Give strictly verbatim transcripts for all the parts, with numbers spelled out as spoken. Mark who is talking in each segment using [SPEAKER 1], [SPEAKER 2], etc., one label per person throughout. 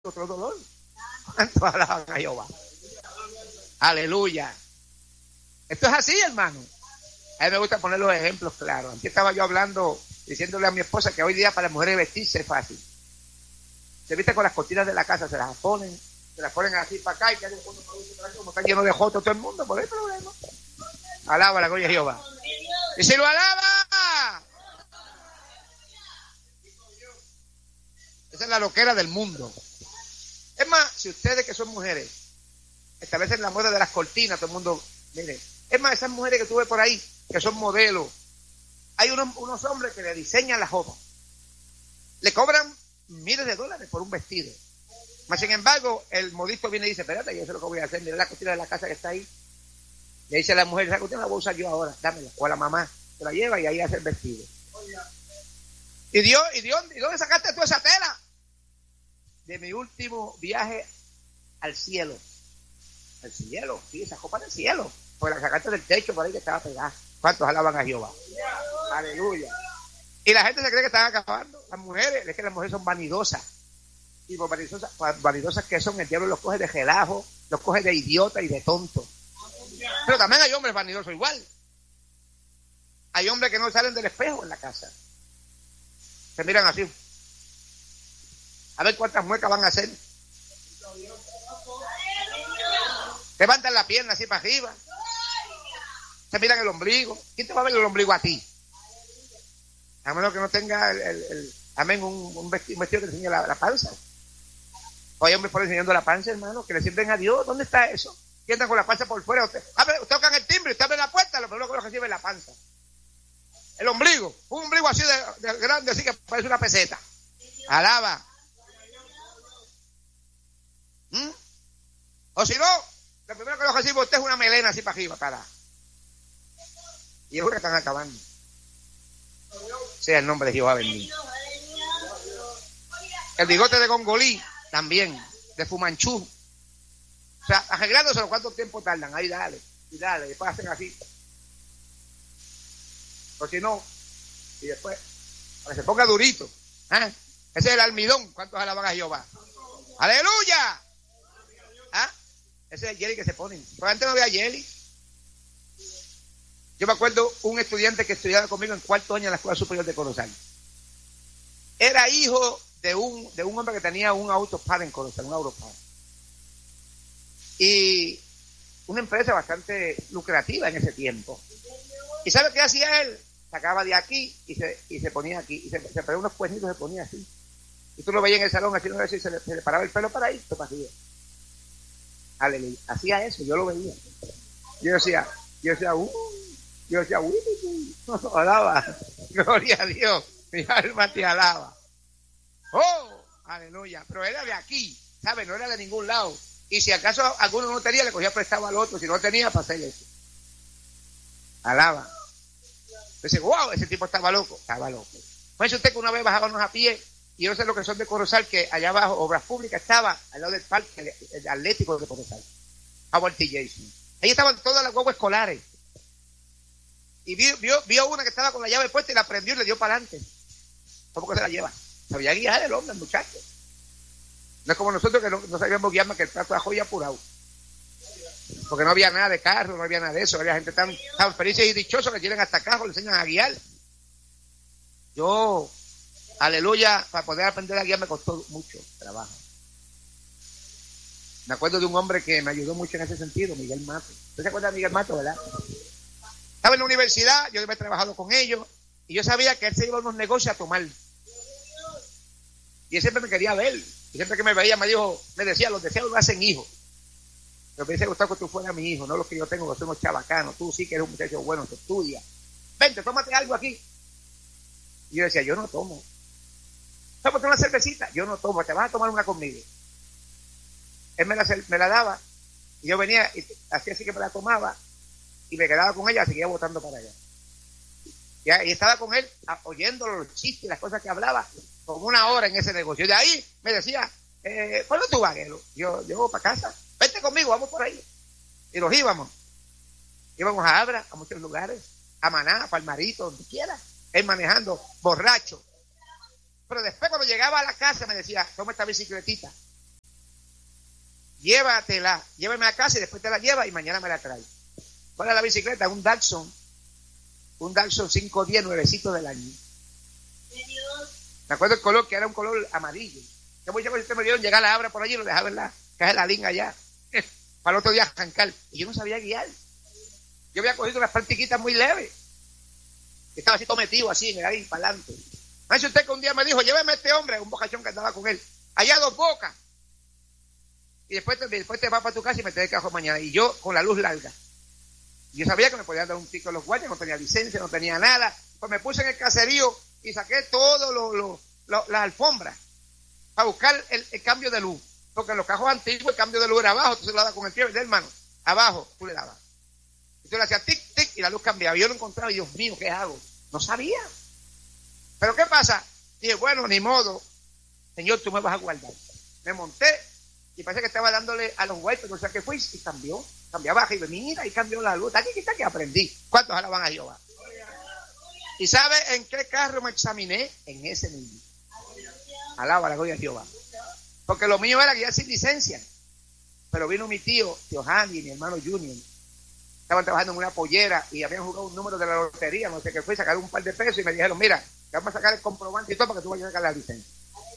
[SPEAKER 1] otro dolor. ¿Cuántos alaban a Jehová? Aleluya. Esto es así, hermano. A mí me gusta poner los ejemplos claros. Aquí estaba yo hablando, diciéndole a mi esposa que hoy día para las mujeres vestirse es fácil. Se viste con las cortinas de la casa, se las ponen, se las ponen así para acá y quedan como está lleno de jotos todo el mundo, por el problema. Alaba la gloria de Jehová. Y si lo alaba, esa es la loquera del mundo. Es más, si ustedes que son mujeres establecen la moda de las cortinas, todo el mundo, miren, es más, esas mujeres que tuve por ahí, que son modelos, hay unos, unos hombres que le diseñan la ropa, le cobran miles de dólares por un vestido. Mas sin embargo, el modisto viene y dice, espérate, yo sé lo que voy a hacer, mira la cortina de la casa que está ahí. Le dice a la mujer, esa cortina la voy a usar yo ahora, dámela. O a la mamá, se la lleva y ahí hace el vestido. ¿Y Dios, y Dios, ¿y dónde sacaste tú esa tela? De mi último viaje al cielo. Al cielo, sí, esa copa del cielo. Porque la sacaste del techo por ahí que estaba pegada. ¿Cuántos alaban a Jehová? Yeah. Aleluya. Y la gente se cree que están acabando. Las mujeres, es que las mujeres son vanidosas. Y por vanidosas, vanidosas que son, el diablo los coge de relajo, los coge de idiota y de tonto. Pero también hay hombres vanidosos igual. Hay hombres que no salen del espejo en la casa. Se miran así. A ver cuántas muecas van a hacer. Levantan la pierna así para arriba. Se miran el ombligo. ¿Quién te va a ver el ombligo a ti? A menos que no tenga el, el, el amén, un, un, vestido, un vestido que le enseñe la, la panza. O hay hombres por enseñando la panza, hermano, que le sirven a Dios. ¿Dónde está eso? ¿Quién está con la panza por fuera? Usted, abre, tocan el timbre, usted abre la puerta, lo primero que lo recibe es la panza. El ombligo, un ombligo así de, de grande, así que parece una peseta. Alaba. ¿Mm? O si no, lo primero que lo recibe usted es una melena así para arriba, para. Y es lo que están acabando. Sea el nombre de Jehová bendito. El bigote de Gongolí, también, de Fumanchú. O sea, arreglándoselo, ¿cuánto tiempo tardan? Ahí dale, y dale, y después hacen así. O si no, y después, para que se ponga durito. ¿Eh? Ese es el almidón. ¿Cuántos alaban a Jehová? ¡Aleluya! ¿Ah? Ese es el jelly que se ponen. Pero antes no había jelly. Yo me acuerdo un estudiante que estudiaba conmigo en cuarto año en la Escuela Superior de Corozal. Era hijo de un, de un hombre que tenía un autopar en Corozal, un autopar. Y una empresa bastante lucrativa en ese tiempo. ¿Y sabe qué hacía él? Sacaba de aquí y se, y se ponía aquí. Y se, se ponía unos cuernitos y se ponía así. Y tú lo veías en el salón haciendo eso y se le, se le paraba el pelo para ahí. Esto pasía. Aleluya. Hacía eso, yo lo veía. Yo decía, yo decía, uh, yo decía, uy, uh, alaba. Gloria a Dios. Mi alma te alaba. Oh, aleluya. Pero era de aquí, ¿sabes? No era de ningún lado. Y si acaso alguno no tenía, le cogía prestado al otro. Si no tenía, para hacer eso. Alaba. Dice, wow, ese tipo estaba loco. Estaba loco. Fíjese usted que una vez bajábamos a pie, y yo no sé lo que son de Corozal, que allá abajo, Obras Públicas, estaba al lado del parque el, el Atlético de Corozal. Howard T. Jason. Ahí estaban todas las guaguas escolares. Y vio, vio, vio una que estaba con la llave puesta y la prendió y le dio para adelante. ¿Cómo que se la lleva? Sabía guiar el hombre, el muchacho. No es como nosotros que no, no sabíamos guiar más que el plato de ajo y apurado. Porque no había nada de carro, no había nada de eso. Había gente tan, tan felices y dichosos que tienen hasta carro, le enseñan a guiar. Yo, aleluya, para poder aprender a guiar me costó mucho trabajo. Me acuerdo de un hombre que me ayudó mucho en ese sentido, Miguel Mato. ¿Usted se acuerda de Miguel Mato, verdad? Estaba en la universidad, yo había trabajado con ellos, y yo sabía que él se iba a unos negocios a tomar. Y él siempre me quería ver. Y siempre que me veía me dijo, me decía, los deseos no hacen hijos. Pero me hubiese gustado que tú fueras mi hijo, no los que yo tengo, que son unos chabacanos. Tú sí que eres un muchacho bueno, que estudia. Vente, tómate algo aquí. Y yo decía, yo no tomo. ¿Tómate una cervecita? Yo no tomo, te vas a tomar una conmigo. Él me la, me la daba, y yo venía, y hacía así que me la tomaba, y me quedaba con ella, seguía botando para allá. Y, y estaba con él, oyendo los chistes y las cosas que hablaba, como una hora en ese negocio. Y de ahí me decía, eh, ¿cuándo tú vas, Gelo? Yo, yo voy para casa. Vente conmigo, vamos por ahí. Y nos íbamos. Íbamos a Abra, a muchos lugares, a Maná, a Palmarito, donde quiera. Él manejando, borracho. Pero después cuando llegaba a la casa me decía, toma esta bicicletita. llévatela, llévame a casa y después te la lleva y mañana me la trae. ¿Cuál es la bicicleta? Un Datsun, un Datsun cinco diez, nuevecito del año. Me acuerdo el color, que era un color amarillo. Que muchas veces me dieron llegar a la abra por allí y lo dejaba en la caja de la linga allá, para el otro día arrancar. Y yo no sabía guiar. Yo había cogido unas practiquitas muy leves. Estaba así todo metido, así, ahí, para adelante. No sé usted que un día me dijo, lléveme a este hombre, un bocachón que andaba con él, allá a Dos Bocas. Y después te, después te vas para tu casa y me traes el cajón mañana. Y yo con la luz larga. Yo sabía que me podían dar un pico a los guardias, no tenía licencia, no tenía nada. Pues me puse en el caserío y saqué todo lo, lo, lo, las alfombras para buscar el, el cambio de luz. Porque en los cajos antiguos el cambio de luz era abajo, tú se lo dabas con el pie, ¿verdad, hermano? Abajo, tú le dabas. Y tú le hacías tic, tic, y la luz cambiaba. Y yo lo encontraba y Dios mío, ¿qué hago? No sabía. Pero ¿qué pasa? Dije, bueno, ni modo, Señor, tú me vas a guardar. Me monté y parece que estaba dándole a los guayos, no sé qué fue, y cambió. Cambiaba y mira, y cambió la luz. Aquí está que aprendí. ¿Cuántos alaban a Jehová? ¿Y sabe en qué carro me examiné? En ese mismo. Alaba la gloria a Jehová. Porque lo mío era guiar sin licencia. Pero vino mi tío, tío Handy, y mi hermano Junior. Estaban trabajando en una pollera y habían jugado un número de la lotería, no sé qué fue, sacaron un par de pesos y me dijeron, mira, vamos a sacar el comprobante y todo para que tú vayas a sacar la licencia.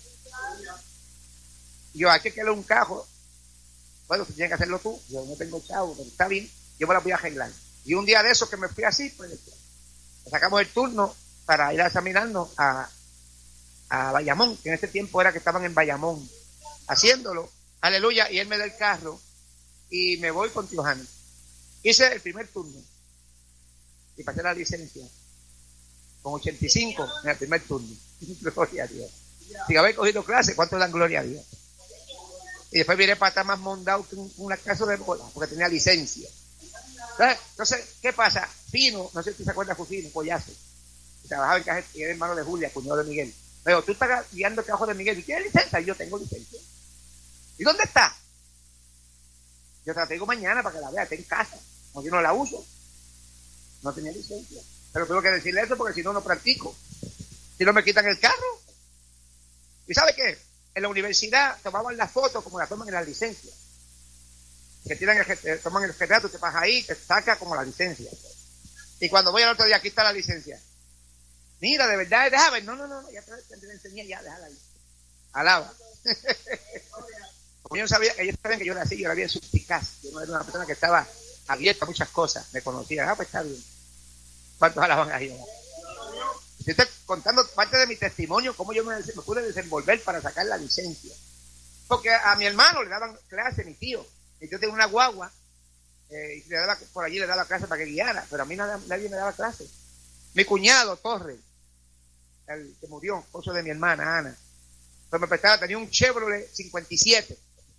[SPEAKER 1] Y yo, aquí quiero un cajo. Bueno, tienes que hacerlo tú. Yo no tengo chavo, pero está bien, yo me la voy a arreglar. Y un día de esos que me fui así, pues sacamos el turno para ir a examinarnos a, a Bayamón, que en ese tiempo era que estaban en Bayamón, haciéndolo, aleluya, y él me da el carro y me voy con Tiojani. Hice el primer turno y pasé la licencia con ochenta y cinco en el primer turno. Gloria a Dios. Sin haber cogido clase, ¿cuánto dan gloria a Dios? Y después miré para estar más mondado que una casa de bola, porque tenía licencia. ¿Sabes? Entonces, ¿qué pasa? Fino, no sé si se acuerda de Fino, Collazo, trabajaba en caja y era hermano de Julia, cuñado de Miguel. Me dijo, tú estás guiando el trabajo de Miguel, ¿y tienes licencia? Y yo tengo licencia. ¿Y dónde está? Yo te la tengo mañana para que la vea, está en casa. Como yo no la uso, no tenía licencia. Pero tengo que decirle eso porque si no, no practico. Si no me quitan el carro. ¿Y sabe qué? En la universidad tomaban las fotos como las toman en la licencia. Que tiran el, toman el retrato, te pasas ahí, te saca como la licencia. Y cuando voy al otro día, aquí está la licencia. Mira, de verdad, déjame. No, no, no, ya te, te, te enseñé, ya, déjala ahí. Alaba. Como yo no sabía, ellos saben que yo era así, yo era bien suspicaz. Yo no era una persona que estaba abierta a muchas cosas, me conocían. Ah, pues está bien. ¿Cuántos alaban a Jehová? Yo estoy contando parte de mi testimonio, cómo yo me, me pude desenvolver para sacar la licencia. Porque a mi hermano le daban clase, mi tío. Y yo tenía una guagua, eh, y le daba, por allí le daba clase para que guiara, pero a mí nada, nadie me daba clase. Mi cuñado, Torres, el que murió, esposo de mi hermana, Ana, pues me prestaba, tenía un Chevrolet cincuenta y siete.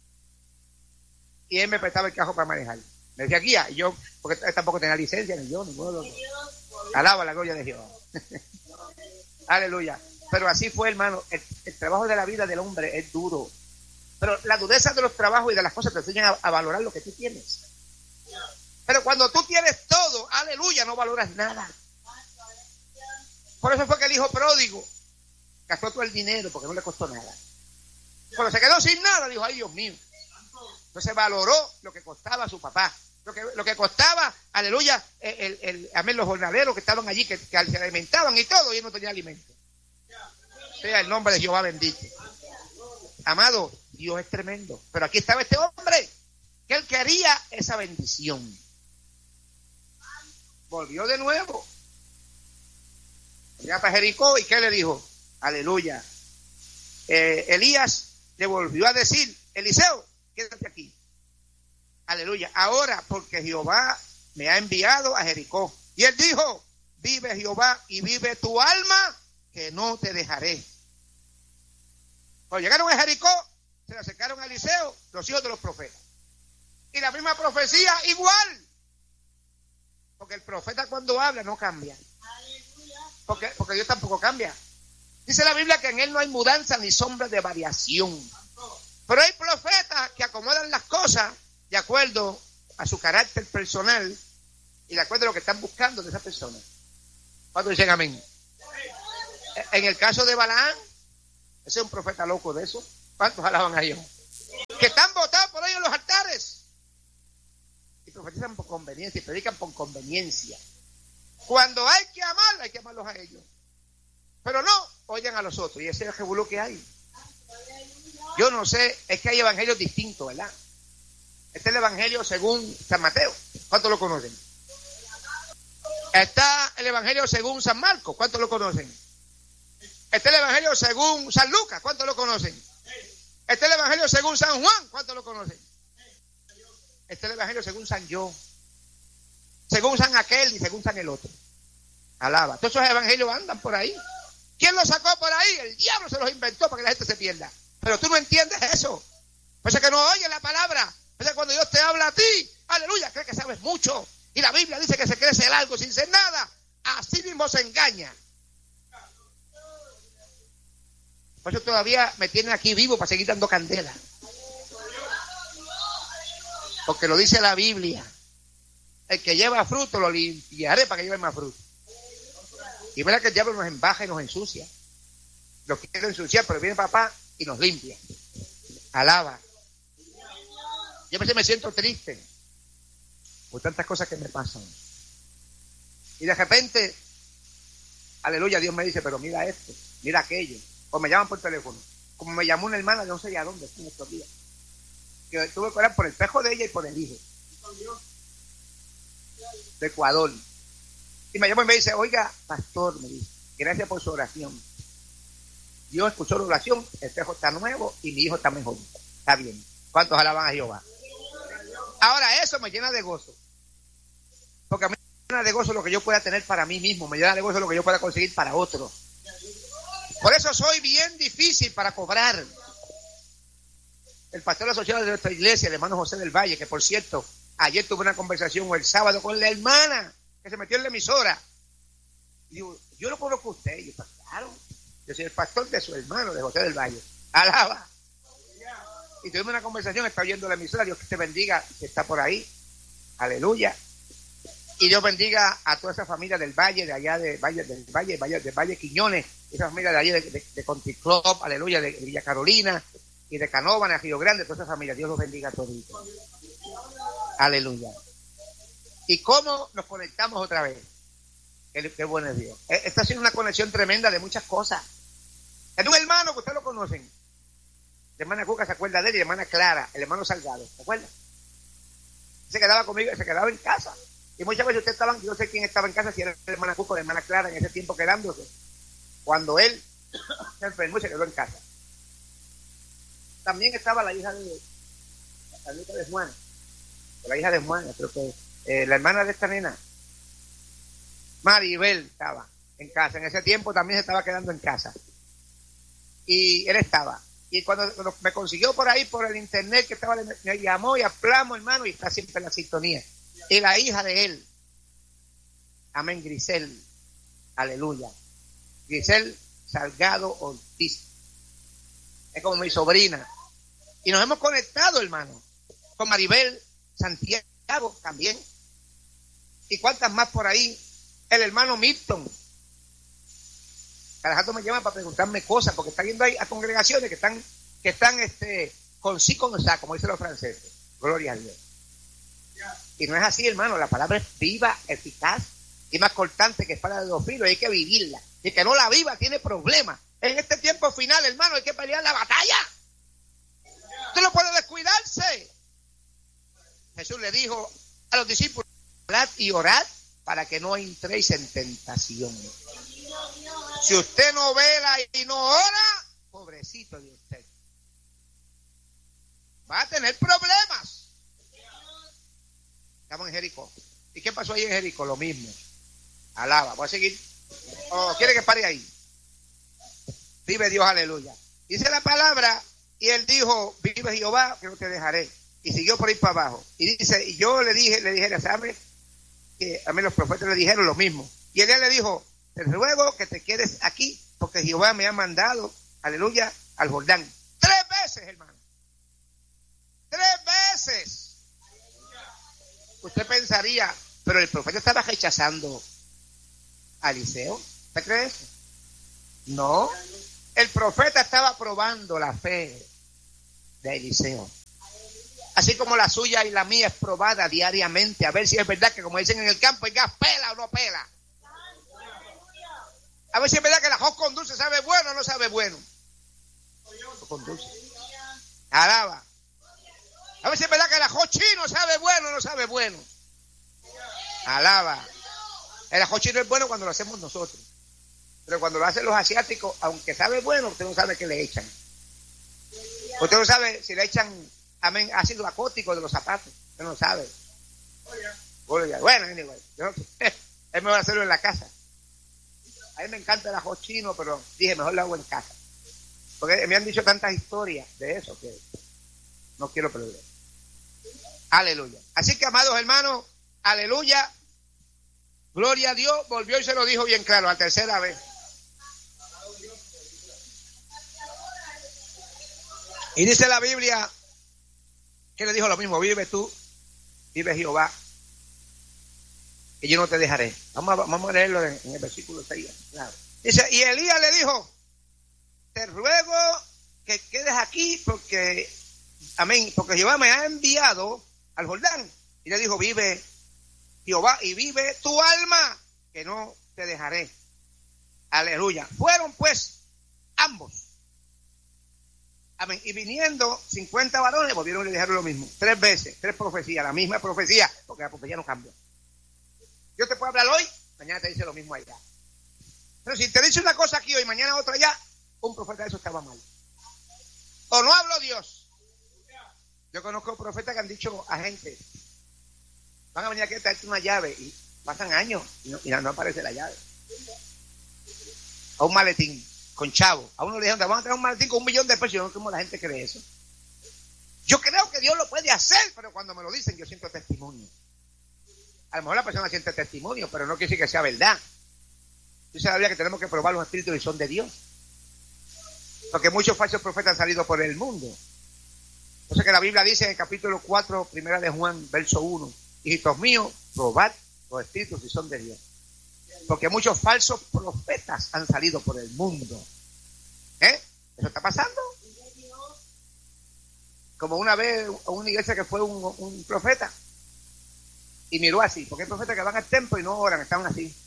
[SPEAKER 1] Y él me prestaba el carro para manejar. Me decía guía, y yo, porque él tampoco tenía licencia, ni yo, ninguno de los dos. Alaba la gloria de Jehová. Aleluya. Pero así fue, hermano. El, el trabajo de la vida del hombre es duro. Pero la dureza de los trabajos y de las cosas te enseñan a, a valorar lo que tú tienes. Pero cuando tú tienes todo, aleluya, no valoras nada. Por eso fue que el hijo pródigo gastó todo el dinero porque no le costó nada. Cuando se quedó sin nada, dijo, ay Dios mío. Entonces valoró lo que costaba a su papá. Lo que, lo que costaba, aleluya, el, el, el, amén, los jornaleros que estaban allí, que, que se alimentaban y todo, y él no tenía alimento. Sea el nombre de Jehová bendito. Amado, Dios es tremendo. Pero aquí estaba este hombre, que él quería esa bendición. Volvió de nuevo. Ya para Jericó, ¿y qué le dijo? Aleluya. Eh, Elías le volvió a decir, Eliseo, quédate aquí. Aleluya. Ahora, porque Jehová me ha enviado a Jericó. Y él dijo, vive Jehová y vive tu alma, que no te dejaré. Cuando llegaron a Jericó, se le acercaron a Eliseo, los hijos de los profetas. Y la misma profecía igual. Porque el profeta cuando habla no cambia. Porque, porque Dios tampoco cambia. Dice la Biblia que en él no hay mudanza ni sombra de variación. Pero hay profetas que acomodan las cosas de acuerdo a su carácter personal y de acuerdo a lo que están buscando de esa persona. ¿Cuántos dicen amén? En el caso de Balaam, ese es un profeta loco de eso. ¿Cuántos alaban a Dios? Que están votados por ellos los altares. Y profetizan por conveniencia, y predican por conveniencia. Cuando hay que amar, hay que amarlos a ellos. Pero no oigan a los otros. Y ese es el revolú que hay. Yo no sé, es que hay evangelios distintos, ¿verdad? Este es el evangelio según San Mateo. ¿Cuántos lo conocen? Está el evangelio según San Marcos. ¿Cuántos lo conocen? Está el evangelio según San Lucas. ¿Cuántos lo conocen? Está el evangelio según San Juan. ¿Cuántos lo conocen? Está el evangelio según San Yo, según San aquel y según San el otro. Alaba. Todos esos evangelios andan por ahí. ¿Quién los sacó por ahí? El diablo se los inventó para que la gente se pierda. Pero tú no entiendes eso. Por eso es que no oyes la palabra. Por eso es que cuando Dios te habla a ti, aleluya, crees que sabes mucho. Y la Biblia dice que se crece el algo sin ser nada. Así mismo se engaña. Por eso todavía me tienen aquí vivo para seguir dando candela. Porque lo dice la Biblia. El que lleva fruto lo limpiaré para que lleve más fruto. Y verá que el diablo nos embaja y nos ensucia. Lo quiere ensuciar, pero viene papá y nos limpia. Alaba. Yo a veces me siento triste por tantas cosas que me pasan. Y de repente, aleluya, Dios me dice, pero mira esto, mira aquello. O me llaman por teléfono. Como me llamó una hermana, no sé a dónde, en estos días. Que tuve que orar por el espejo de ella y por el hijo. De Ecuador. Y me llama y me dice, oiga, pastor, me dice, gracias por su oración. Dios escuchó la oración, el espejo está nuevo y mi hijo está mejor. Está bien. ¿Cuántos alaban a Jehová? Ahora eso me llena de gozo. Porque a mí me llena de gozo lo que yo pueda tener para mí mismo. Me llena de gozo lo que yo pueda conseguir para otros. Por eso soy bien difícil para cobrar. El pastor asociado de nuestra iglesia, el hermano José del Valle, que por cierto, ayer tuve una conversación o el sábado con la hermana que se metió en la emisora. Y digo, yo lo conozco a usted. Y yo, claro, yo soy el pastor de su hermano, de José del Valle. Alaba. Y tuvimos una conversación, está oyendo la emisora. Dios que te bendiga, que está por ahí. Aleluya. Y Dios bendiga a toda esa familia del Valle, de allá de Valle, del Valle, Valle, del Valle Quiñones, esa familia de allí de, de, de Country Club, aleluya, de, de Villa Carolina y de Canóvana, de Río Grande, toda esa familia. Dios los bendiga a todos. Aleluya. ¿Y cómo nos conectamos otra vez? Qué, qué bueno es Dios. Esta ha sido una conexión tremenda de muchas cosas. Es un hermano que ustedes lo conocen. La hermana Cuca se acuerda de él y la hermana Clara, el hermano Salgado, ¿se acuerdan? Se quedaba conmigo, se quedaba en casa. Y muchas veces ustedes estaban, yo no sé quién estaba en casa, si era la hermana Cuca o la hermana Clara en ese tiempo quedándose. Cuando él se enfermó y se quedó en casa. También estaba la hija de la hija de Juana, la hija de Juana, creo que eh, la hermana de esta nena, Maribel, estaba en casa. En ese tiempo también se estaba quedando en casa. Y él estaba. Y cuando, cuando me consiguió por ahí, por el internet, que estaba, me, me llamó y hablamos, hermano, y está siempre en la sintonía. Y la hija de él, amén, Grisel, aleluya, Grisel Salgado Ortiz, es como mi sobrina. Y nos hemos conectado, hermano, con Maribel Santiago también. Y cuántas más por ahí. El hermano Milton. Cada rato me llama para preguntarme cosas, porque está yendo ahí a congregaciones que están, que están este, con sí, con sa, como dicen los franceses. Gloria a Dios. Y no es así, hermano. La palabra es viva, eficaz y más cortante que espada de dos filos. Hay que vivirla. Y el que no la viva tiene problemas. En este tiempo final, hermano, hay que pelear la batalla. Usted no puede descuidarse. Jesús le dijo a los discípulos, orad y orad para que no entréis en tentación. Si usted no vela y no ora, pobrecito de usted, va a tener problemas. Estamos en Jericó. ¿Y qué pasó ahí en Jericó? Lo mismo. Alaba. Voy a seguir. ¿O quiere que pare ahí? Vive Dios, aleluya. Dice la palabra, y él dijo, vive Jehová, que no te dejaré. Y siguió por ahí para abajo. Y dice, y yo le dije, le dije, ¿sabes? Que a mí los profetas le dijeron lo mismo. Y él le dijo, te ruego que te quedes aquí, porque Jehová me ha mandado, aleluya, al Jordán. Tres veces, hermano. Tres veces. Usted pensaría, pero el profeta estaba rechazando a Eliseo. ¿Usted cree eso? No. El profeta estaba probando la fe de Eliseo. Así como la suya y la mía es probada diariamente, a ver si es verdad que, como dicen en el campo, el gas pela o no pela. A ver si es verdad que el ajo con dulce sabe bueno o no sabe bueno. Con dulce. Alaba. A ver si es verdad que el ajo chino sabe bueno o no sabe bueno. Alaba. El ajo chino es bueno cuando lo hacemos nosotros. Pero cuando lo hacen los asiáticos, aunque sabe bueno, usted no sabe qué le echan. Usted no sabe si le echan, amén, ácido acótico de los zapatos. Usted no sabe. Bueno, anyway, yo, es mejor hacerlo en la casa. A mí me encanta el ajo chino, pero dije, mejor lo hago en casa. Porque me han dicho tantas historias de eso que no quiero perder. Aleluya. Así que, amados hermanos, aleluya. Gloria a Dios. Volvió y se lo dijo bien claro, la tercera vez. Y dice la Biblia que le dijo lo mismo: vive tú, vive Jehová, que yo no te dejaré. Vamos a, vamos a leerlo en, en el versículo seis. Claro. Dice, y Elías le dijo: te ruego que quedes aquí porque, amén, porque Jehová me ha enviado al Jordán. Y le dijo: vive Jehová y vive tu alma, que no te dejaré. Aleluya. Fueron pues ambos. Amén. Y viniendo cincuenta varones, volvieron y le dijeron lo mismo. Tres veces, tres profecías, la misma profecía, porque la profecía no cambia. Yo te puedo hablar hoy, mañana te dice lo mismo allá. Pero si te dice una cosa aquí hoy, mañana otra allá, un profeta de eso estaba mal. O no habló Dios. Yo conozco profetas que han dicho a gente: van a venir aquí a traerte una llave, y pasan años y no, y no aparece la llave. O un maletín con chavo. A uno le dijeron: te van a traer un maletín con un millón de pesos. Yo no sé cómo la gente cree eso. Yo creo que Dios lo puede hacer, pero cuando me lo dicen yo siento testimonio. A lo mejor la persona siente testimonio, pero no quiere decir que sea verdad. Dice la Biblia que tenemos que probar los espíritus y son de Dios. Porque muchos falsos profetas han salido por el mundo. Entonces que la Biblia dice en el capítulo cuatro, primera de Juan, verso uno: hijitos míos, probad los espíritus si son de Dios. Porque muchos falsos profetas han salido por el mundo. ¿Eh? ¿Eso está pasando? Como una vez a una iglesia que fue un, un profeta y miró así, porque hay profetas que van al templo y no oran, están así.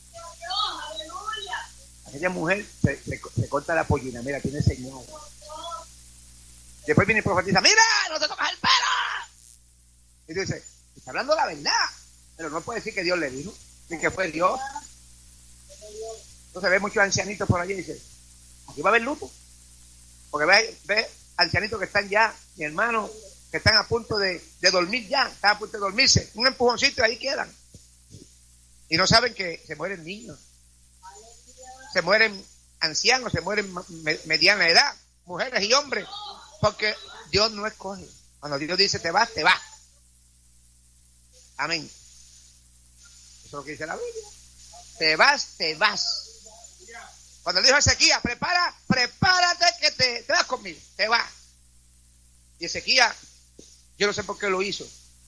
[SPEAKER 1] Aquella mujer se, se, se corta la pollina, mira, tiene señal. Después viene el profeta y dice: mira, no te tocas el pelo. Y dice: está hablando la verdad, pero no puede decir que Dios le dijo, ni que fue Dios. Entonces ve muchos ancianitos por allí y dice: aquí va a haber luto. Porque ve, ve ancianitos que están ya, mi hermano, que están a punto de, de dormir ya, están a punto de dormirse. Un empujoncito y ahí quedan. Y no saben que se mueren niños. Se mueren ancianos, se mueren me, mediana edad, mujeres y hombres. Porque Dios no escoge. Cuando Dios dice te vas, te vas. Amén. Eso es lo que dice la Biblia. Te vas, te vas. Cuando le dijo a Ezequías: prepara, prepárate que te, te vas conmigo, te vas. Y Ezequías, yo no sé por qué lo hizo.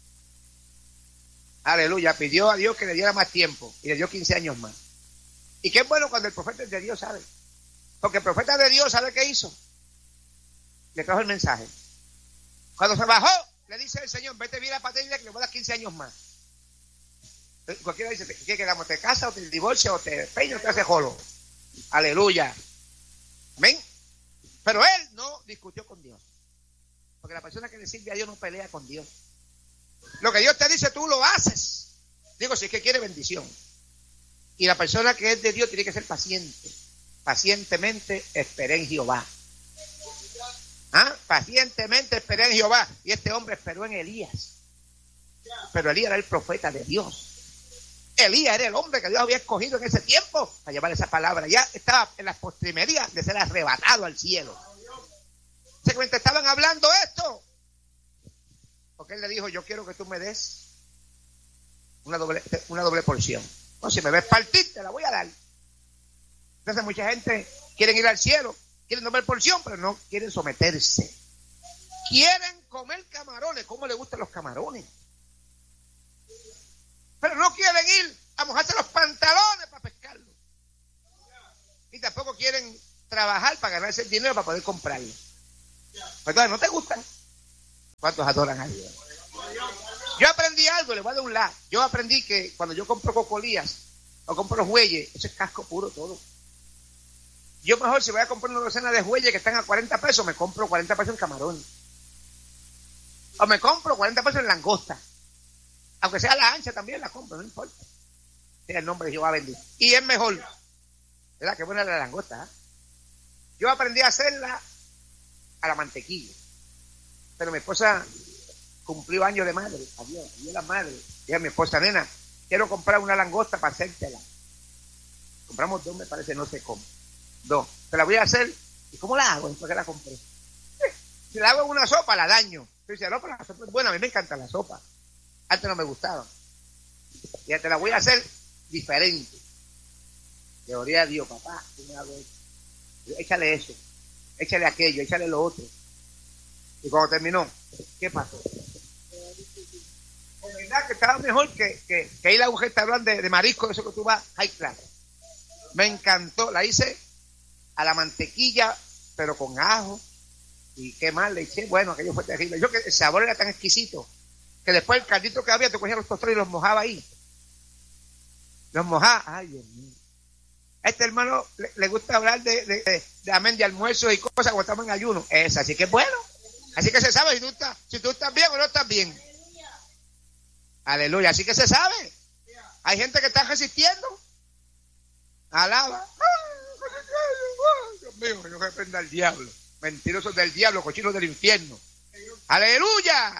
[SPEAKER 1] Aleluya, pidió a Dios que le diera más tiempo y le dio quince años más. Y qué bueno cuando el profeta es de Dios, ¿sabe? Porque el profeta de Dios, ¿sabe qué hizo? Le trajo el mensaje. Cuando se bajó, le dice el Señor: vete bien a la patria que le voy a dar quince años más. Cualquiera dice: ¿qué quedamos? ¿Te casas o te divorcias o te peñas o te haces jolo? Aleluya. Amén. Pero él no discutió con Dios. Porque la persona que le sirve a Dios no pelea con Dios. Lo que Dios te dice, tú lo haces. Digo, si es que quiere bendición. Y la persona que es de Dios tiene que ser paciente. Pacientemente esperé en Jehová. ¿Ah? Pacientemente esperé en Jehová. Y este hombre esperó en Elías. Pero Elías era el profeta de Dios. Elías era el hombre que Dios había escogido en ese tiempo para llevar esa palabra. Ya estaba en las postrimerías de ser arrebatado al cielo. Se cuenta, estaban hablando esto. Porque él le dijo: yo quiero que tú me des una doble, una doble porción. No, si me ves partir, te la voy a dar. Entonces mucha gente quiere ir al cielo, quieren doble porción, pero no quieren someterse. Quieren comer camarones. ¿Cómo les gustan los camarones? Pero no quieren ir a mojarse los pantalones para pescarlo. Y tampoco quieren trabajar para ganarse el dinero para poder comprarlo. Pues entonces no te gustan. ¿Cuántos adoran a Dios? Yo aprendí algo, le voy a dar un la. Yo aprendí que cuando yo compro cocolías o compro los bueyes, eso es casco puro todo. Yo mejor si voy a comprar una docena de bueyes que están a cuarenta pesos, me compro cuarenta pesos en camarón. O me compro cuarenta pesos en langosta. Aunque sea la ancha también la compro, no importa. Tiene el nombre de Jehová bendito. Y es mejor. ¿Verdad? Qué buena la langosta. ¿eh? Yo aprendí a hacerla a la mantequilla. Pero mi esposa cumplió años de madre. Adiós, adiós la madre. Dije a mi esposa, nena, quiero comprar una langosta para hacértela. Compramos dos, me parece, no sé cómo. Dos. Te la voy a hacer. ¿Y cómo la hago? ¿Por qué la compré? Eh, si la hago en una sopa, la daño. Yo decía, no, pero la sopa es buena, a mí me encanta la sopa. Antes no me gustaba. Ya te la voy a hacer diferente. Gloria a Dios, papá. ¿Tú me hago eso? Échale eso. Échale aquello, échale lo otro. Y cuando terminó, ¿qué pasó? En verdad que estaba mejor que, que, que ir a un restaurante de, de marisco, eso que tú vas, high class. Me encantó. La hice a la mantequilla, pero con ajo. Y qué mal le eché. Bueno, aquello fue terrible. Yo que el sabor era tan exquisito que después el caldito que había, te cogía los tostones y los mojaba ahí. Los mojaba. Ay, Dios mío. A este hermano le, le gusta hablar de, de, de, de amén de almuerzo y cosas cuando estamos en ayuno. Es así que es bueno. Así que se sabe si tú estás, si tú estás bien o no estás bien. Aleluya. Así que se sabe. Hay gente que está resistiendo. Alaba. Dios mío, yo reprenda al diablo. Mentirosos del diablo, cochinos del infierno. Aleluya.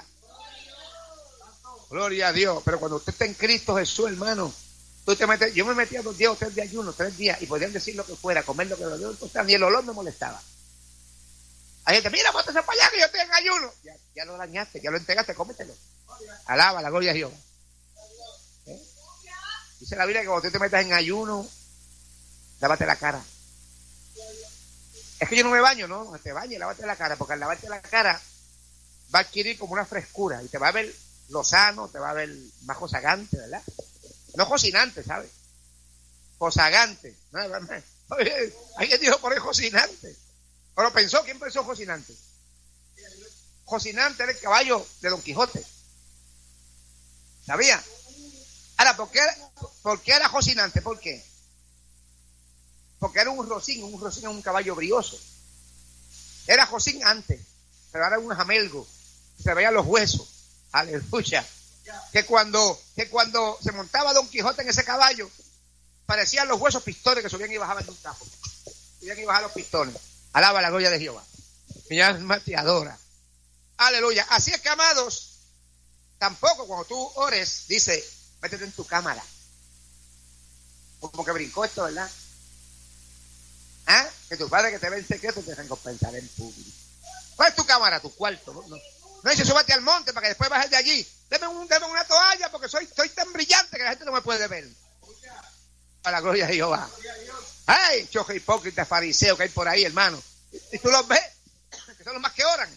[SPEAKER 1] Gloria a Dios. Pero cuando usted está en Cristo Jesús, hermano, tú te metes, yo me metía dos días o tres de ayuno, tres días, y podían decir lo que fuera, comer lo que fuera, ni el olor me molestaba. Hay gente, mira, bótese para allá que yo estoy en ayuno. Ya, ya lo dañaste, ya lo entregaste, cómetelo. Alaba la gloria a Dios. ¿Eh? Dice la Biblia que cuando tú te metas en ayuno, lávate la cara. Es que yo no me baño, no, no te bañes, lávate la cara, porque al lavarte la cara va a adquirir como una frescura y te va a ver lozano, te va a ver más josagante, ¿verdad? No jocinante, ¿sabes? Josagante. Alguien dijo por ahí jocinante. Pero pensó, ¿quién pensó jocinante? Jocinante era el caballo de Don Quijote. ¿Sabía? Ahora, ¿por qué, ¿por qué era jocinante? ¿Por qué? Porque era un rocín, un rocín es un caballo brioso. Era jocín antes, pero ahora es un jamelgo. Se veían los huesos. Aleluya. Que cuando, que cuando se montaba Don Quijote en ese caballo, parecían los huesos pistones que subían y bajaban de un tajo. Subían y bajaban los pistones. Alaba la gloria de Jehová. Mi alma te adora. Aleluya. Así es que, amados, tampoco cuando tú ores, dice, métete en tu cámara. Como que brincó esto, ¿verdad? ¿Ah? Que tu padre que te ve en secreto te recompensará en público. ¿Cuál es tu cámara? Tu cuarto. No, no. No dice, súbete al monte para que después bajes de allí. Deme, un, deme una toalla porque soy, soy tan brillante que la gente no me puede ver. Para la gloria de Jehová. ¡Ay! Choja hipócrita, fariseo que hay por ahí, hermano. Y, y tú los ves, que son los más que oran.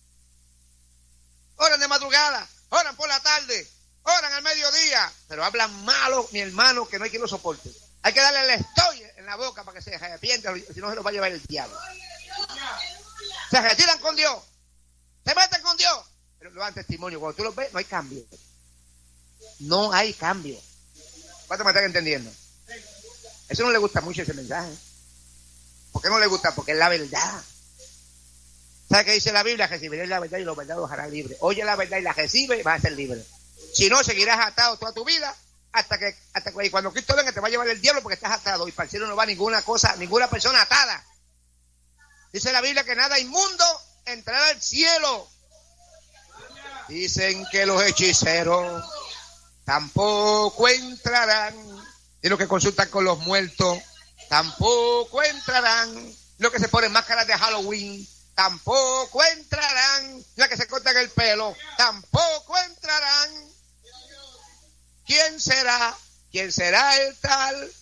[SPEAKER 1] Oran de madrugada, oran por la tarde, oran al mediodía, pero hablan malo, mi hermano, que no hay quien lo soporte. Hay que darle el estoy en la boca para que se arrepienta, si no se lo va a llevar el diablo. Se retiran con Dios, se meten con Dios, pero no dan testimonio. Cuando tú los ves, no hay cambio. No hay cambio. ¿Cuánto me están entendiendo? Eso no le gusta mucho ese mensaje. ¿Por qué no le gusta? Porque es la verdad. ¿Sabe qué dice la Biblia? Recibiré la verdad y la verdad los hará libre. Oye la verdad y la recibe y vas a ser libre. Si no, seguirás atado toda tu vida hasta que, hasta que cuando Cristo venga te va a llevar el diablo porque estás atado. Y para el cielo no va ninguna cosa, ninguna persona atada. Dice la Biblia que nada inmundo entrará al cielo. Dicen que los hechiceros tampoco entrarán. Y los que consultan con los muertos tampoco entrarán. Los que se ponen máscaras de Halloween tampoco entrarán. Los que se cortan el pelo tampoco entrarán. ¿Quién será? ¿Quién será el tal?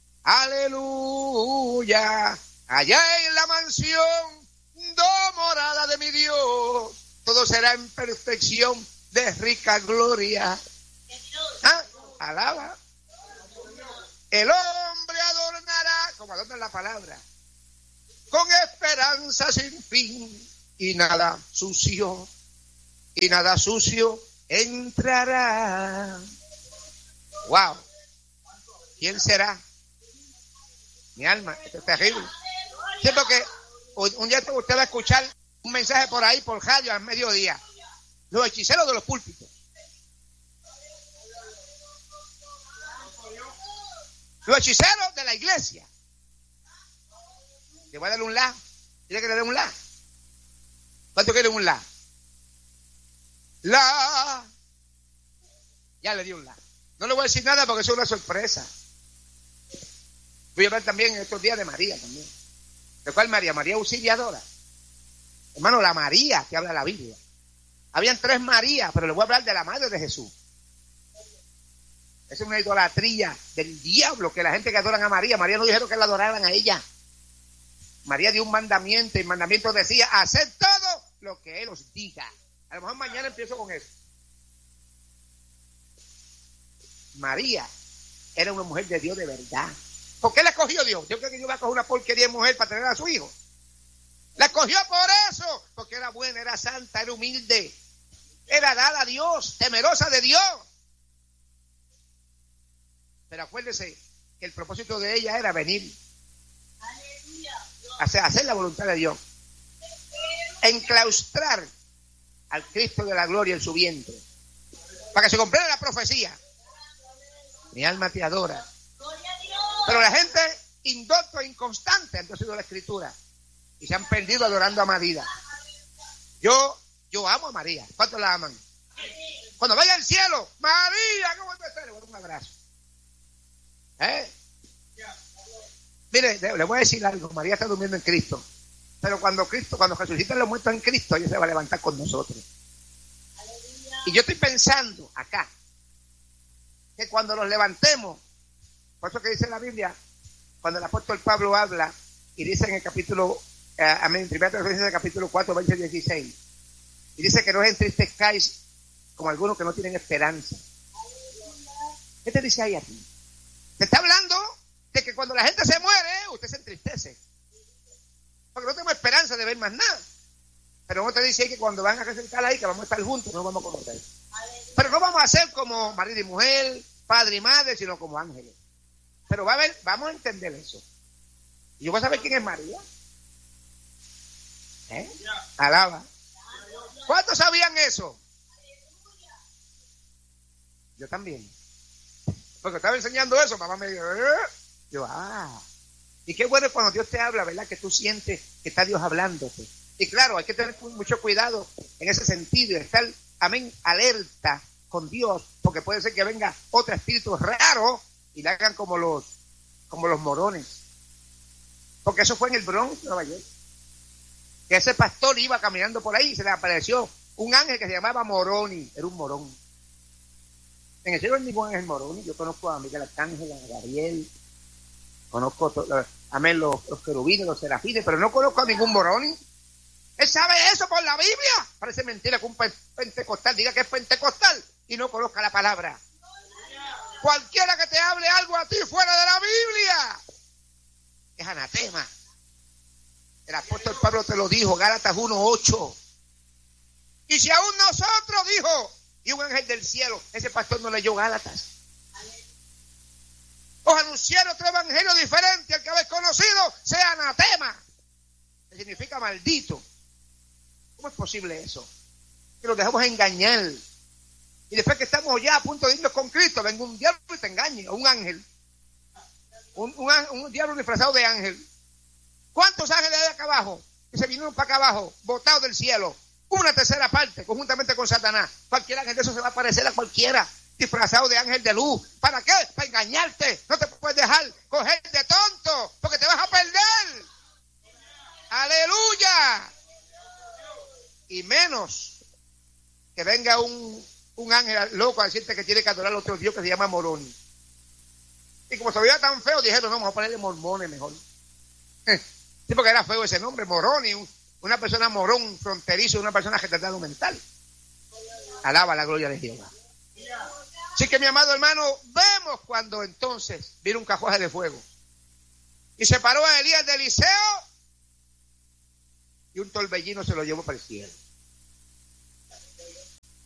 [SPEAKER 1] Aleluya. Allá en la mansión do morada de mi Dios, todo será en perfección de rica gloria. ¿Ah? Alaba. El hombre adornará, como adorna la palabra, con esperanza sin fin y nada sucio. y nada sucio entrará. Wow. ¿Quién será? Mi alma, esto es terrible. Sí, porque un día usted va a escuchar un mensaje por ahí, por radio, al mediodía. Los hechiceros de los púlpitos. Los hechiceros de la iglesia. Le voy a dar un la. ¿Quiere que le dé un la? ¿Cuánto quiere un la? La. Ya le di un la. No le voy a decir nada porque eso es una sorpresa. Voy a hablar también en estos días de María también. ¿De cuál María? María Auxiliadora. Hermano, la María que habla la Biblia. Habían tres Marías, pero les voy a hablar de la madre de Jesús. Esa es una idolatría del diablo, que la gente que adoran a María, María no dijeron que la adoraran a ella. María dio un mandamiento y el mandamiento decía, haced todo lo que Él os diga. A lo mejor mañana empiezo con eso. María era una mujer de Dios de verdad. ¿Por qué la escogió Dios? Yo creo que Dios va a coger una porquería de mujer para tener a su hijo. La escogió por eso, porque era buena, era santa, era humilde, era dada a Dios, temerosa de Dios. Pero acuérdese que el propósito de ella era venir a hacer, a hacer la voluntad de Dios, enclaustrar al Cristo de la gloria en su vientre, para que se complete la profecía. Mi alma te adora. Pero la gente indocta e inconstante han sido la escritura y se han perdido adorando a María. Yo, yo amo a María. ¿Cuántos la aman? Cuando vaya al cielo, María, ¿cómo te estás? Le voy a dar un abrazo. ¿Eh? Mire, le voy a decir algo. María está durmiendo en Cristo. Pero cuando Cristo, cuando resuciten los muertos en Cristo, ella se va a levantar con nosotros. Y yo estoy pensando acá que cuando nos levantemos, por eso que dice la Biblia, cuando el apóstol Pablo habla y dice en el capítulo, eh, amén, primera Tesalonicenses capítulo cuatro, verso dieciséis, y dice que no os entristezcáis como algunos que no tienen esperanza. ¿Qué te dice ahí a ti? Te está hablando de que cuando la gente se muere, usted se entristece. Porque no tengo esperanza de ver más nada. Pero no te dice que cuando van a resucitar ahí, que vamos a estar juntos, no vamos a conocer. Pero no vamos a ser como marido y mujer, padre y madre, sino como ángeles. Pero va a ver, vamos a entender eso. ¿Y yo voy a saber quién es María? ¿Eh? Alaba. ¿Cuántos sabían eso? Yo también. Porque estaba enseñando eso, mamá me dijo, ¿eh? Yo, ah. Y qué bueno es cuando Dios te habla, ¿verdad? Que tú sientes que está Dios hablándote. Y claro, hay que tener mucho cuidado en ese sentido, de estar, amén, alerta con Dios, porque puede ser que venga otro espíritu raro y le hagan como los, como los morones. Porque eso fue en el Bronx, Nueva York. Que ese pastor iba caminando por ahí y se le apareció un ángel que se llamaba Moroni, era un morón. En el cielo no hay ningún ángel Moroni. Yo conozco a Miguel Arcángel, a Gabriel, conozco a, amén, los, los querubines, los serafines, pero no conozco a ningún Moroni. Él sabe eso por la Biblia. Parece mentira que un pentecostal diga que es pentecostal y no conozca la palabra. Cualquiera que te hable algo a ti fuera de la Biblia es anatema. El apóstol Pablo te lo dijo, Gálatas uno ocho. Y si aún nosotros, dijo, y un ángel del cielo, ese pastor no leyó Gálatas. Os anunciaron otro evangelio diferente al que habéis conocido, sea anatema, que significa maldito. ¿Cómo es posible eso? Que nos dejamos engañar. Y después que estamos ya a punto de irnos con Cristo, venga un diablo y te engañe, o un ángel. Un, un, un diablo disfrazado de ángel. ¿Cuántos ángeles hay acá abajo? Que se vinieron para acá abajo, botados del cielo. Una tercera parte, conjuntamente con Satanás. Cualquier ángel de eso se va a parecer a cualquiera, disfrazado de ángel de luz. ¿Para qué? Para engañarte. No te puedes dejar coger de tonto, porque te vas a perder. ¡Aleluya! Y menos que venga un, un ángel loco a decirte que tiene que adorar a otro Dios que se llama Moroni. Y como se veía tan feo, dijeron, no, vamos a ponerle mormones mejor. Sí, porque era feo ese nombre, Moroni, un, una persona morón, fronterizo, una persona retardado mental. Alaba la gloria de Jehová. Así que, mi amado hermano, vemos cuando entonces vino un carruaje de fuego y se paró a Elías de Eliseo y un torbellino se lo llevó para el cielo.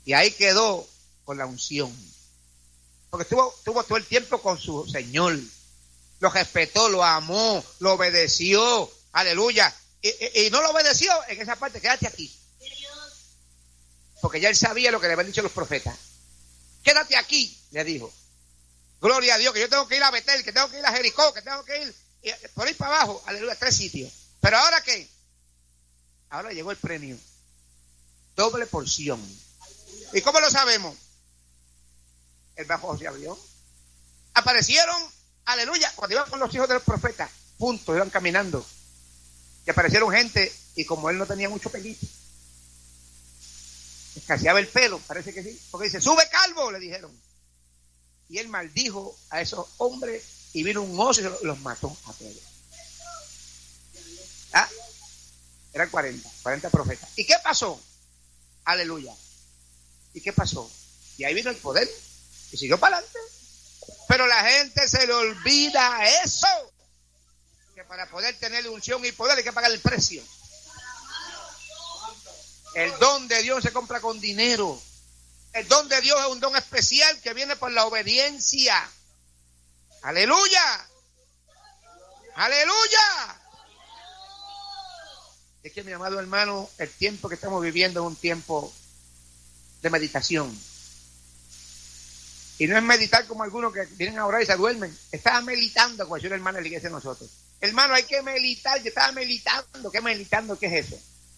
[SPEAKER 1] Y ahí quedó con la unción. Porque estuvo, estuvo todo el tiempo con su Señor. Lo respetó, lo amó, lo obedeció. Aleluya. Y, y, y no lo obedeció en esa parte. Quédate aquí. Porque ya él sabía lo que le habían dicho los profetas. Quédate aquí, le dijo. Gloria a Dios, que yo tengo que ir a Betel, que tengo que ir a Jericó, que tengo que ir por ahí para abajo. Aleluya, tres sitios. Pero ahora ¿qué? Ahora llegó el premio. Doble porción. ¿Y cómo lo sabemos? El bajo se abrió. Aparecieron, aleluya, cuando iban con los hijos de los profetas, punto, iban caminando. Y aparecieron gente, y como él no tenía mucho pelito, escaseaba el pelo, parece que sí, porque dice, sube calvo, le dijeron. Y él maldijo a esos hombres, y vino un oso y los mató a todos. ¿Ah? Eran cuarenta, cuarenta profetas. ¿Y qué pasó? Aleluya. ¿Y qué pasó? Y ahí vino el poder y siguió para adelante. Pero la gente se le olvida eso, que para poder tener unción y poder hay que pagar el precio. El don de Dios se compra con dinero. El don de Dios es un don especial que viene por la obediencia. Aleluya. Aleluya. Es que, mi amado hermano, el tiempo que estamos viviendo es un tiempo de meditación. Y no es meditar como algunos que vienen a orar y se duermen. Estaba meditando, como decía una hermana de la iglesia de nosotros. Hermano, hay que meditar. Yo estaba meditando. ¿Qué meditando? ¿Qué es eso?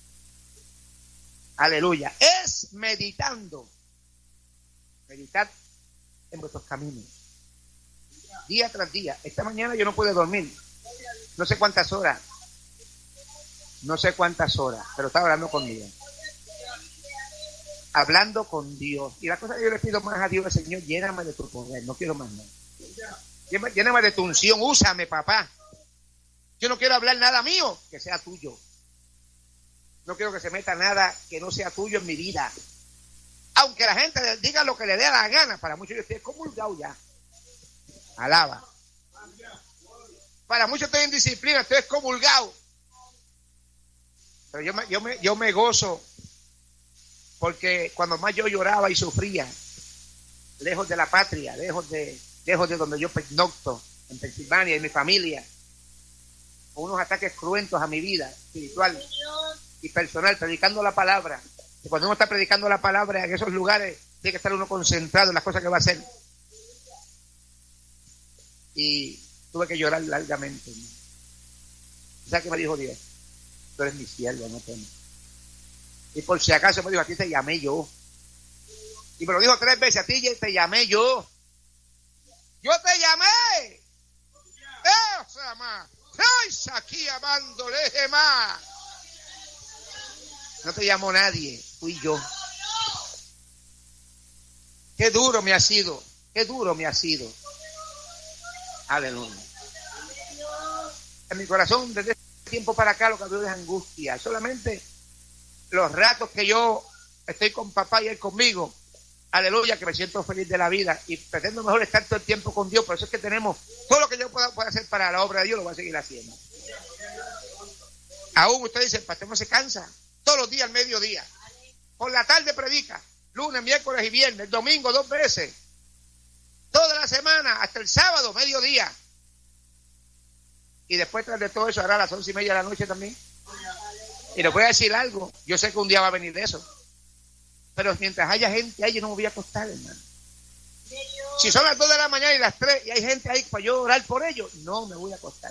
[SPEAKER 1] Aleluya. Es meditando. Meditar en vuestros caminos. Día tras día. Esta mañana yo no pude dormir. No sé cuántas horas. No sé cuántas horas, pero estaba hablando con Dios. Hablando con Dios. Y la cosa que yo le pido más a Dios es, Señor, lléname de tu poder, no quiero más nada. Lléname de tu unción, úsame, papá. Yo no quiero hablar nada mío, que sea tuyo. No quiero que se meta nada que no sea tuyo en mi vida. Aunque la gente diga lo que le dé la gana, para muchos yo estoy comulgado ya. Alaba. Para muchos estoy en disciplina, estoy excomulgado. Pero yo me, yo me, yo me gozo, porque cuando más yo lloraba y sufría, lejos de la patria, lejos de, lejos de donde yo pernocto, en Pensilvania, y mi familia, con unos ataques cruentos a mi vida espiritual y personal, predicando la palabra. Y cuando uno está predicando la palabra en esos lugares, tiene que estar uno concentrado en las cosas que va a hacer. Y tuve que llorar largamente. ¿Sabes qué me dijo Dios? Tú eres mi siervo, no temas. Y por si acaso me dijo, a ti te llamé yo. Y me lo dijo tres veces, a ti te llamé yo. Yo te llamé. Esa más. Aquí amándole más. No te llamó nadie, fui yo. Qué duro me ha sido. Qué duro me ha sido. Aleluya. En mi corazón, desde tiempo para acá, lo que veo es angustia. Solamente los ratos que yo estoy con papá y él conmigo, aleluya, que me siento feliz de la vida y pretendo mejor estar todo el tiempo con Dios. Por eso es que tenemos todo lo que yo pueda, pueda hacer para la obra de Dios, lo voy a seguir haciendo. Aún usted dice, el pastor no se cansa, todos los días al mediodía, por la tarde predica, lunes, miércoles y viernes, domingo dos veces, toda la semana, hasta el sábado, mediodía. Y después, tras de todo eso, hará a las once y media de la noche también. Y les voy a decir algo. Yo sé que un día va a venir de eso. Pero mientras haya gente ahí, yo no me voy a acostar, hermano. Si son las dos de la mañana y las tres, y hay gente ahí para yo orar por ellos, no me voy a acostar.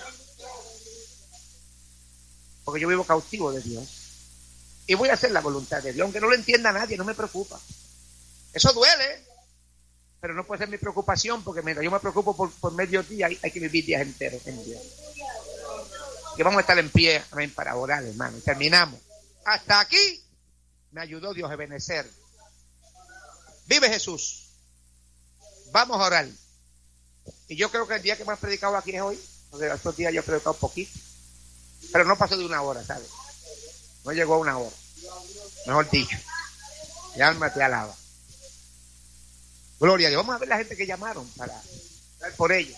[SPEAKER 1] Porque yo vivo cautivo de Dios. Y voy a hacer la voluntad de Dios. Aunque no lo entienda nadie, no me preocupa. Eso duele. Pero no puede ser mi preocupación, porque mientras yo me preocupo por, por medio día, hay, hay que vivir días enteros en Dios. Que vamos a estar en pie, amén, para orar, hermano. Y terminamos. Hasta aquí me ayudó Dios a benecer. Vive Jesús. Vamos a orar. Y yo creo que el día que más he predicado aquí es hoy, porque estos días yo he predicado poquito. Pero no pasó de una hora, ¿sabes? No llegó a una hora. Mejor dicho. Mi alma te alaba. Gloria a Dios. Vamos a ver la gente que llamaron para orar por ellos.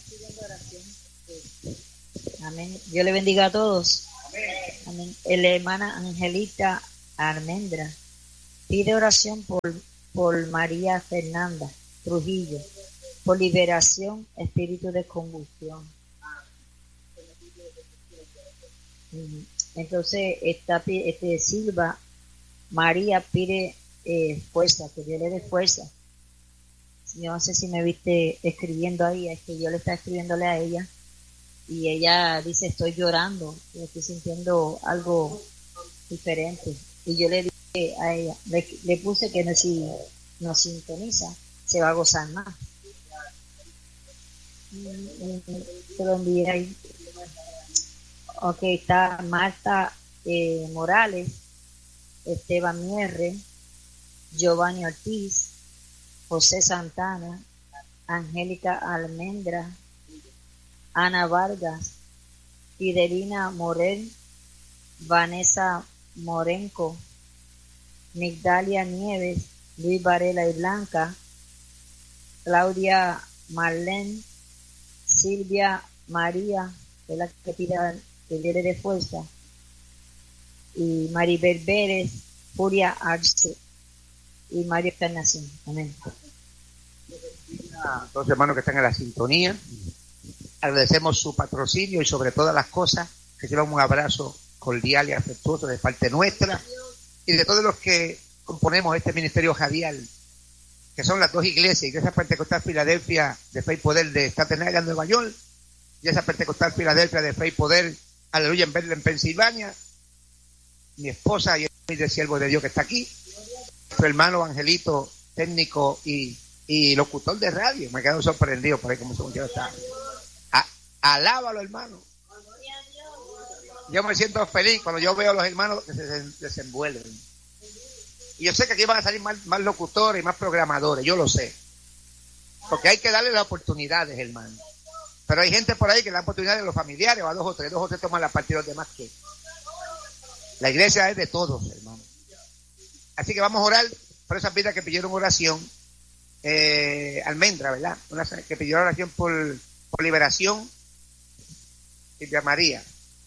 [SPEAKER 2] Amén. Dios le bendiga a todos.
[SPEAKER 1] Amén.
[SPEAKER 2] Amén. La hermana Angelita Almendra Pide oración por, por María Fernanda Trujillo, por liberación, espíritu de convulsión. Entonces, esta, este, Silva María pide eh, fuerza, que Dios le dé fuerza. Yo no sé si me viste escribiendo ahí, es que yo le estaba escribiéndole a ella y ella dice, estoy llorando, estoy sintiendo algo diferente. Y yo le dije a ella, le, le puse que si nos sintoniza, se va a gozar más. Se lo envié ahí. Ok, está Marta eh, Morales, Esteban Mierre, Giovanni Ortiz, José Santana, Angélica Almendra, Ana Vargas, Fidelina Morel, Vanessa Morenco, Migdalia Nieves, Luis Varela y Blanca, Claudia Marlene, Silvia María, que es la que pide que viene de fuerza, y Maribel Pérez, Furia Arce y María Encarnación. Amén.
[SPEAKER 1] A todos los hermanos que están en la sintonía, agradecemos su patrocinio y sobre todas las cosas, recibamos un abrazo cordial y afectuoso de parte nuestra y de todos los que componemos este ministerio radial, que son las dos iglesias, Iglesia Pentecostal Filadelfia de Fe y Poder de Staten Island, Nueva York, Iglesia Pentecostal Filadelfia de Fe y Poder, aleluya, en Berlín, Pensilvania. Mi esposa y el siervo de Dios que está aquí, su hermano Angelito, técnico y, y locutor de radio. Me quedo sorprendido por ahí como su muchacho está. A, alábalo, hermano. Yo me siento feliz cuando yo veo a los hermanos que se desenvuelven. Y yo sé que aquí van a salir más, más locutores y más programadores, yo lo sé. Porque hay que darle las oportunidades, hermano. Pero hay gente por ahí que le da oportunidades a los familiares, o a dos o tres, dos o tres toman la parte de los demás que... La iglesia es de todos, hermano. Así que vamos a orar por esas vidas que pidieron oración. Eh, Almendra, ¿verdad? Una que pidió oración por, por liberación. Silvia María.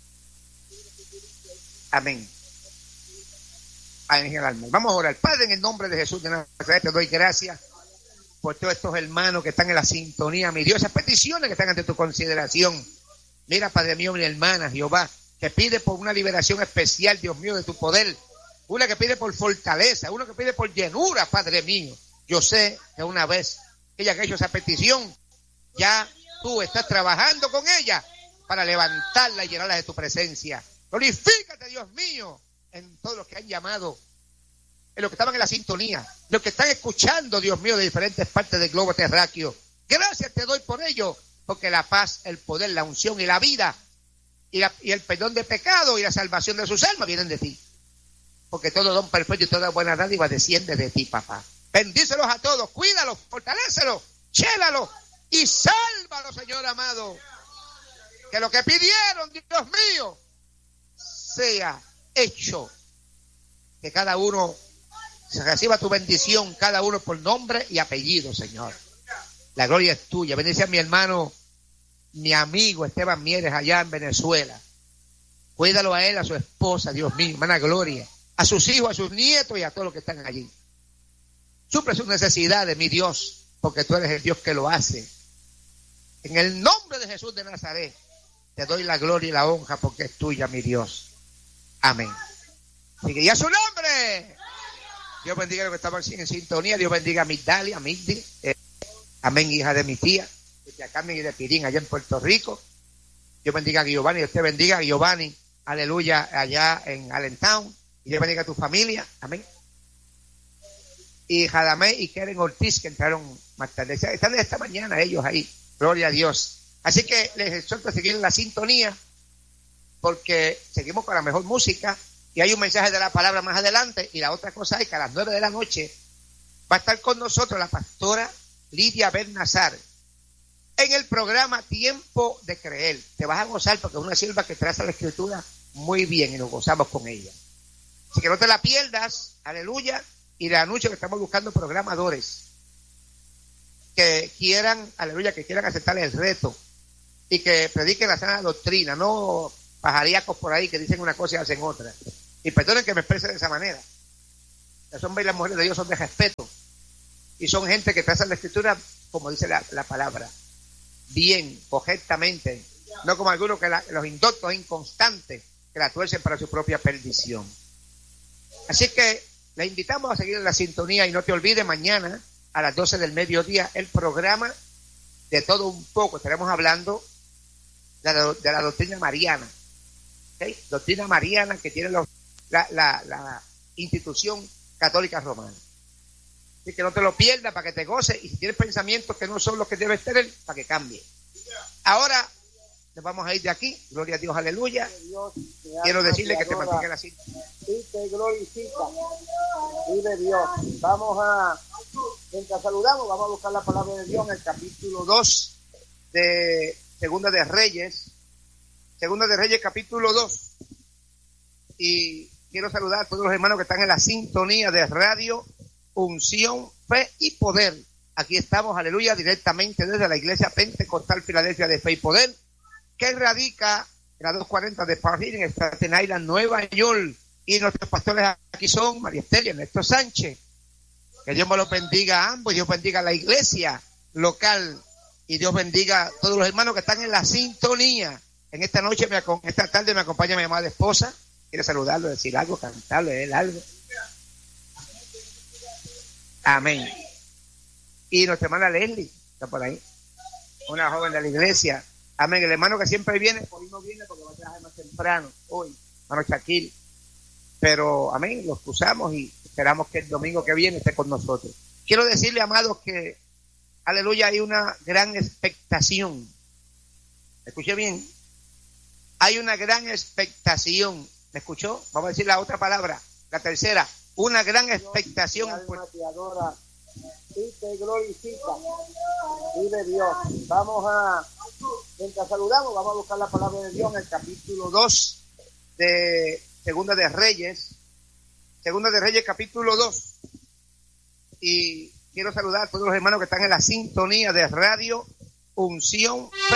[SPEAKER 1] Amén. Ángel Almendra. Vamos a orar. Padre, en el nombre de Jesús de Nazaret, te doy gracias por todos estos hermanos que están en la sintonía, mi Dios, esas peticiones que están ante tu consideración. Mira, Padre mío, mi hermana, Jehová, que pide por una liberación especial, Dios mío, de tu poder. Una que pide por fortaleza, una que pide por llenura, Padre mío. Yo sé que una vez ella que ha hecho esa petición, ya tú estás trabajando con ella para levantarla y llenarla de tu presencia. Glorifícate, Dios mío, en todos los que han llamado, en los que estaban en la sintonía, los que están escuchando, Dios mío, de diferentes partes del globo terráqueo. Gracias te doy por ello, porque la paz, el poder, la unción y la vida y, la, y el perdón de pecado y la salvación de sus almas vienen de ti. Porque todo don perfecto y toda buena dádiva desciende de ti, papá. Bendícelos a todos, cuídalos, fortalécelos, chélalos y sálvalos, Señor amado. Que lo que pidieron, Dios mío, sea hecho. Que cada uno se reciba tu bendición, cada uno por nombre y apellido, Señor. La gloria es tuya. Bendice a mi hermano, mi amigo Esteban Mieres allá en Venezuela. Cuídalo a él, a su esposa, Dios mío, hermana Gloria, a sus hijos, a sus nietos y a todos los que están allí. Suple sus necesidades, mi Dios, porque tú eres el Dios que lo hace. En el nombre de Jesús de Nazaret, te doy la gloria y la honra porque es tuya, mi Dios. Amén. Así que ya su nombre. Dios bendiga a los que estaban en sintonía. Dios bendiga a Migdalia, a Migdi. Eh, amén, hija de mi tía, de tía Carmen y de Pirín, allá en Puerto Rico. Dios bendiga a Giovanni. Dios te bendiga a Giovanni. Aleluya, allá en Allentown. Y Dios bendiga a tu familia. Amén. Y Jadamé y Keren Ortiz, que entraron más tarde. Están de esta mañana ellos ahí. Gloria a Dios. Así que les exhorto a seguir en la sintonía, porque seguimos con la mejor música. Y hay un mensaje de la palabra más adelante. Y la otra cosa es que a las nueve de la noche va a estar con nosotros la pastora Lidia Bernazar en el programa Tiempo de Creer. Te vas a gozar porque es una sierva que traza la escritura muy bien y nos gozamos con ella. Así que no te la pierdas. Aleluya. Y le anuncio que estamos buscando programadores que quieran, aleluya, que quieran aceptar el reto y que prediquen la sana doctrina, no pajaríacos por ahí que dicen una cosa y hacen otra. Y perdonen que me exprese de esa manera. Los hombres y las mujeres de Dios son de respeto. Y son gente que traza la escritura, como dice la, la palabra, bien, correctamente. No como algunos que la, los indoctos inconstantes que la tuercen para su propia perdición. Así que le invitamos a seguir en la sintonía y no te olvides mañana a las doce del mediodía el programa de todo un poco. Estaremos hablando de la, de la doctrina mariana. ¿Okay? Doctrina mariana que tiene los, la, la, la institución católica romana. Así que no te lo pierdas para que te goces y si tienes pensamientos que no son los que debes tener, para que cambie. Ahora nos vamos a ir de aquí. Gloria a Dios, aleluya.
[SPEAKER 3] Dios,
[SPEAKER 1] quiero decirle que te mantenga la cita.
[SPEAKER 3] Y te glorifica. Vive Dios. Vamos a, mientras saludamos, vamos a buscar la palabra de Dios en el capítulo
[SPEAKER 1] dos de Segunda de Reyes. Segunda de Reyes, capítulo dos. Y quiero saludar a todos los hermanos que están en la sintonía de Radio Unción, Fe y Poder. Aquí estamos, aleluya, directamente desde la Iglesia Pentecostal Filadelfia de Fe y Poder, que radica en la doscientos cuarenta de Park Hill, en Staten Island, Nueva York. Y nuestros pastores aquí son María Estela y Ernesto Sánchez. Que Dios me los bendiga a ambos, Dios bendiga a la iglesia local y Dios bendiga a todos los hermanos que están en la sintonía. En esta noche, me, esta tarde me acompaña mi amada esposa. Quiere saludarlo, decir algo, cantarle, leer algo. Amén. Y nuestra hermana Leslie está por ahí, una joven de la iglesia. Amén. El hermano que siempre viene, hoy no viene porque va a trabajar más temprano, hoy, hermano Shaquille. Pero, amén, los cruzamos y esperamos que el domingo que viene esté con nosotros. Quiero decirle, amados, que, aleluya, hay una gran expectación. ¿Me escuché bien? Hay una gran expectación. ¿Me escuchó? Vamos a decir la otra palabra, la tercera. Una gran expectación.
[SPEAKER 3] Mi alma te adora y te glorifica. Vive Dios. Vamos a, mientras saludamos, vamos a buscar la palabra de Dios en el capítulo
[SPEAKER 1] dos de Segunda de Reyes. Segunda de Reyes, capítulo dos. Y quiero saludar a todos los hermanos que están en la sintonía de Radio Unción, Fe